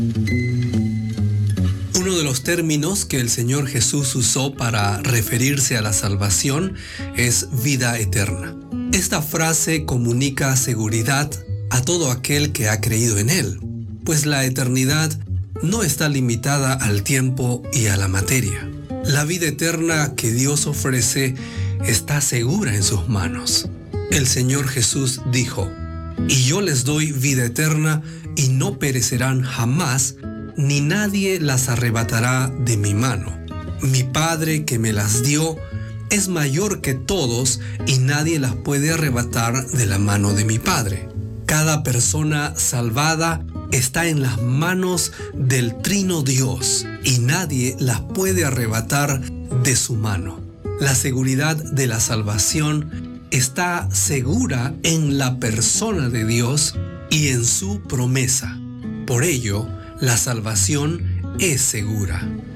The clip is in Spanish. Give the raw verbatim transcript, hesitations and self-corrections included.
Uno de los términos que el Señor Jesús usó para referirse a la salvación es vida eterna. Esta frase comunica seguridad a todo aquel que ha creído en Él, pues la eternidad no está limitada al tiempo y a la materia. La vida eterna que Dios ofrece está segura en sus manos. El Señor Jesús dijo: «Y yo les doy vida eterna, y no perecerán jamás, ni nadie las arrebatará de mi mano. Mi Padre que me las dio es mayor que todos, y nadie las puede arrebatar de la mano de mi Padre». Cada persona salvada está en las manos del Trino Dios, y nadie las puede arrebatar de su mano. La seguridad de la salvación está segura en la persona de Dios y en su promesa. Por ello, la salvación es segura.